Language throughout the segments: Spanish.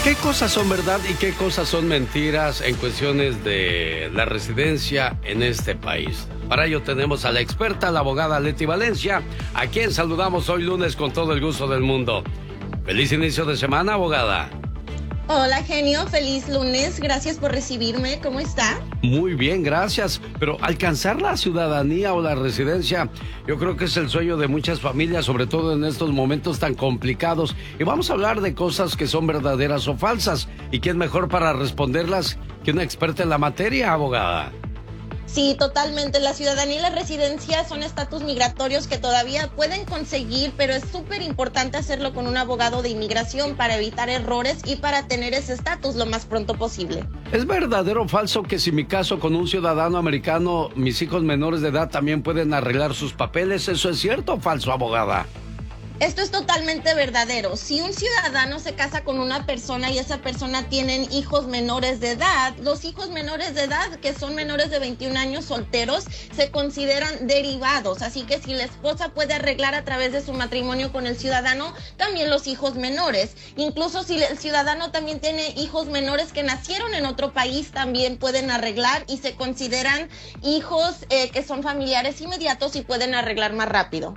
¿Qué cosas son verdad y qué cosas son mentiras en cuestiones de la residencia en este país? Para ello tenemos a la experta, la abogada Leti Valencia, a quien saludamos hoy lunes con todo el gusto del mundo. Feliz inicio de semana, abogada. Hola, genio, feliz lunes, gracias por recibirme, ¿cómo está? Muy bien, gracias, pero alcanzar la ciudadanía o la residencia, yo creo que es el sueño de muchas familias, sobre todo en estos momentos tan complicados, y vamos a hablar de cosas que son verdaderas o falsas, y quién mejor para responderlas que una experta en la materia, abogada. Sí, totalmente. La ciudadanía y la residencia son estatus migratorios que todavía pueden conseguir, pero es súper importante hacerlo con un abogado de inmigración para evitar errores y para tener ese estatus lo más pronto posible. ¿Es verdadero o falso que si me caso con un ciudadano americano, mis hijos menores de edad también pueden arreglar sus papeles? ¿Eso es cierto o falso, abogada? Esto es totalmente verdadero. Si un ciudadano se casa con una persona y esa persona tienen hijos menores de edad, los hijos menores de edad, que son menores de 21 años solteros, se consideran derivados. Así que si la esposa puede arreglar a través de su matrimonio con el ciudadano, también los hijos menores. Incluso si el ciudadano también tiene hijos menores que nacieron en otro país, también pueden arreglar y se consideran hijos que son familiares inmediatos y pueden arreglar más rápido.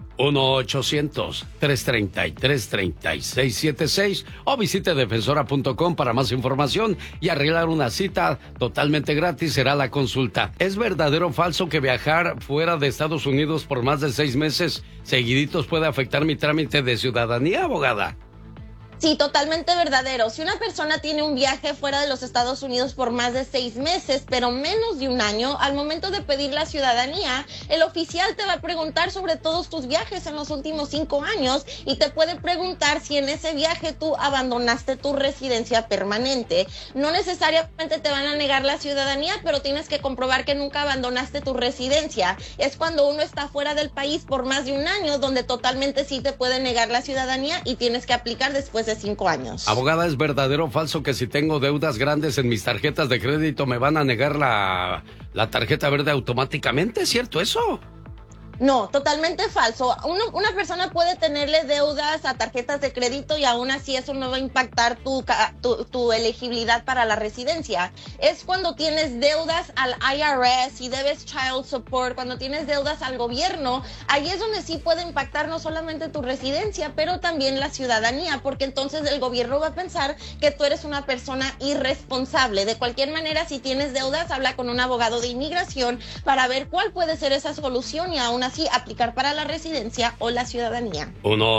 1-800-333-3676 o visite defensora.com para más información y arreglar una cita totalmente gratis. Será la consulta. ¿Es verdadero o falso que viajar fuera de Estados Unidos por más de 6 meses seguiditos puede afectar mi trámite de ciudadanía, abogada? Sí, totalmente verdadero. Si una persona tiene un viaje fuera de los Estados Unidos por más de 6 meses, pero menos de un año, al momento de pedir la ciudadanía, el oficial te va a preguntar sobre todos tus viajes en los últimos 5 años y te puede preguntar si en ese viaje tú abandonaste tu residencia permanente. No necesariamente te van a negar la ciudadanía, pero tienes que comprobar que nunca abandonaste tu residencia. Es cuando uno está fuera del país por más de un año, donde totalmente sí te pueden negar la ciudadanía y tienes que aplicar después de 5 años. Abogada, ¿es verdadero o falso que si tengo deudas grandes en mis tarjetas de crédito me van a negar la tarjeta verde automáticamente? ¿Es cierto eso? No, totalmente falso. Una persona puede tenerle deudas a tarjetas de crédito y aún así eso no va a impactar tu elegibilidad para la residencia. Es cuando tienes deudas al IRS y debes child support, cuando tienes deudas al gobierno, ahí es donde sí puede impactar no solamente tu residencia, pero también la ciudadanía, porque entonces el gobierno va a pensar que tú eres una persona irresponsable. De cualquier manera, si tienes deudas, habla con un abogado de inmigración para ver cuál puede ser esa solución y aún así aplicar para la residencia o la ciudadanía.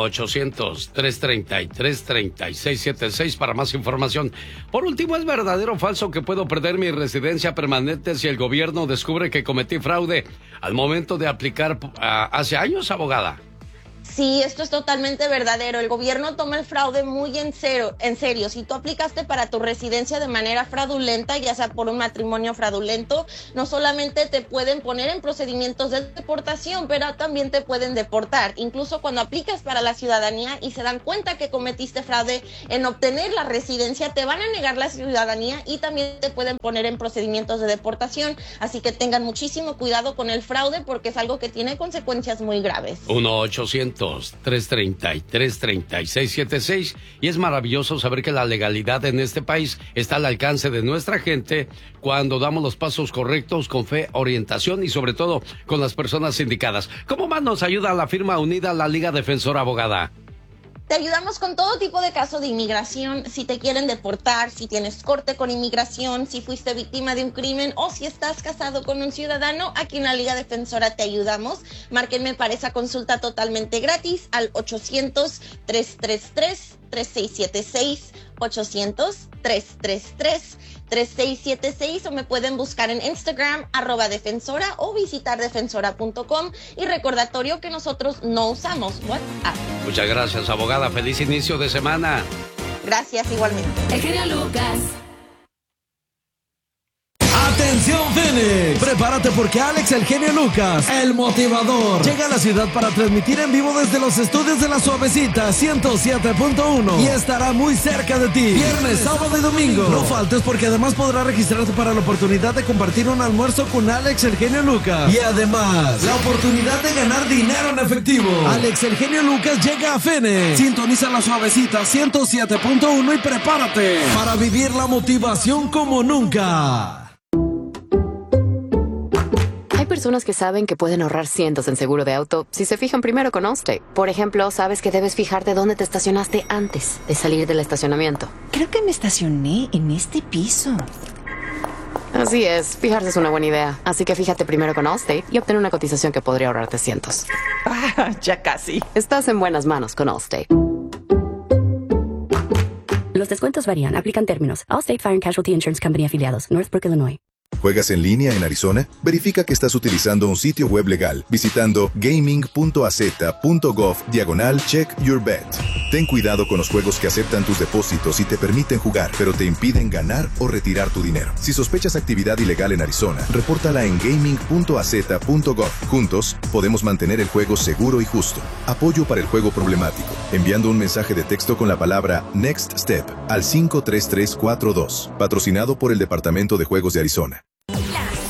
1-800-333-3676 para más información. Por último, ¿es verdadero o falso que puedo perder mi residencia permanente si el gobierno descubre que cometí fraude al momento de aplicar hace años, abogada? Sí, esto es totalmente verdadero. El gobierno toma el fraude muy en serio. Si tú aplicaste para tu residencia de manera fraudulenta, ya sea por un matrimonio fraudulento, no solamente te pueden poner en procedimientos de deportación, pero también te pueden deportar. Incluso cuando aplicas para la ciudadanía y se dan cuenta que cometiste fraude en obtener la residencia, te van a negar la ciudadanía y también te pueden poner en procedimientos de deportación. Así que tengan muchísimo cuidado con el fraude porque es algo que tiene consecuencias muy graves. 1-800-333-3676 y es maravilloso saber que la legalidad en este país está al alcance de nuestra gente cuando damos los pasos correctos con fe, orientación y sobre todo con las personas indicadas. ¿Cómo más nos ayuda la firma unida a la Liga Defensora, abogada? Te ayudamos con todo tipo de caso de inmigración, si te quieren deportar, si tienes corte con inmigración, si fuiste víctima de un crimen o si estás casado con un ciudadano, aquí en la Liga Defensora te ayudamos. Márquenme para esa consulta totalmente gratis al 800-333-3676, 800-333-3676 o me pueden buscar en Instagram @defensora o visitar defensora.com y recordatorio que nosotros no usamos WhatsApp. Muchas gracias, abogada. Feliz inicio de semana. Gracias, igualmente. El genio Lucas. Atención Phoenix, prepárate porque Alex el genio Lucas, el motivador, llega a la ciudad para transmitir en vivo desde los estudios de La Suavecita 107.1 y estará muy cerca de ti, viernes, sábado y domingo. No faltes porque además podrás registrarte para la oportunidad de compartir un almuerzo con Alex el genio Lucas y además la oportunidad de ganar dinero en efectivo. Alex el genio Lucas llega a Phoenix. Sintoniza La Suavecita 107.1 y prepárate para vivir la motivación como nunca. Hay personas que saben que pueden ahorrar cientos en seguro de auto si se fijan primero con Allstate. Por ejemplo, sabes que debes fijarte dónde te estacionaste antes de salir del estacionamiento. Creo que me estacioné en este piso. Así es, fijarse es una buena idea. Así que fíjate primero con Allstate y obtén una cotización que podría ahorrarte cientos. Ya casi. Estás en buenas manos con Allstate. Los descuentos varían. Aplican términos. Allstate Fire and Casualty Insurance Company afiliados. Northbrook, Illinois. ¿Juegas en línea en Arizona? Verifica que estás utilizando un sitio web legal visitando gaming.az.gov/check-your-bet. Ten cuidado con los juegos que aceptan tus depósitos y te permiten jugar, pero te impiden ganar o retirar tu dinero. Si sospechas actividad ilegal en Arizona, repórtala en gaming.az.gov. Juntos, podemos mantener el juego seguro y justo. Apoyo para el juego problemático. Enviando un mensaje de texto con la palabra Next Step al 53342. Patrocinado por el Departamento de Juegos de Arizona.